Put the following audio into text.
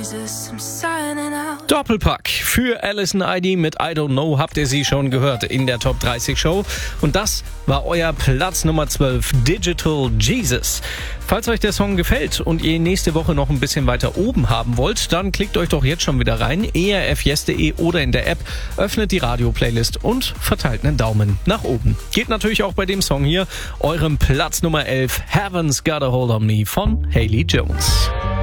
Jesus, I'm signing out. Doppelpack für Alison ID mit I Don't Know habt ihr sie schon gehört in der Top 30 Show. Und das war euer Platz Nummer 12, Digital Jesus. Falls euch der Song gefällt und ihr ihn nächste Woche noch ein bisschen weiter oben haben wollt, dann klickt euch doch jetzt schon wieder rein, erfyes.de oder in der App, öffnet die Radio-Playlist und verteilt einen Daumen nach oben. Geht natürlich auch bei dem Song hier, eurem Platz Nummer 11, Heaven's Got a Hold on Me von Haley Jones.